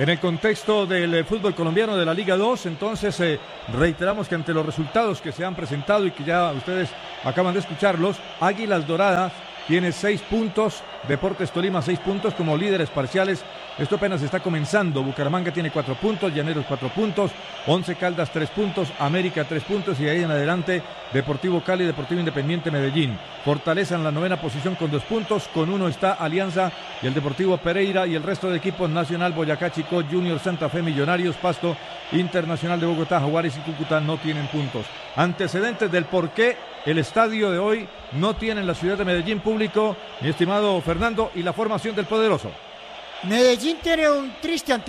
En el contexto del fútbol colombiano de la Liga 2, entonces reiteramos que ante los resultados que se han presentado y que ya ustedes acaban de escucharlos, Águilas Doradas tiene 6 puntos, Deportes Tolima 6 puntos como líderes parciales. Esto apenas está comenzando. Bucaramanga tiene 4 puntos, Llaneros 4 puntos, Once Caldas 3 puntos, América 3 puntos y ahí en adelante Deportivo Cali, Deportivo Independiente Medellín. Fortaleza en la 9ª posición con 2 puntos, con 1 está Alianza y el Deportivo Pereira y el resto de equipos Nacional, Boyacá Chicó, Junior, Santa Fe, Millonarios, Pasto, Internacional de Bogotá, Jaguares y Cúcuta no tienen puntos. Antecedentes del por qué el estadio de hoy no tiene en la ciudad de Medellín público, mi estimado Fernando, y la formación del poderoso. Medellín tiene un triste antecedente.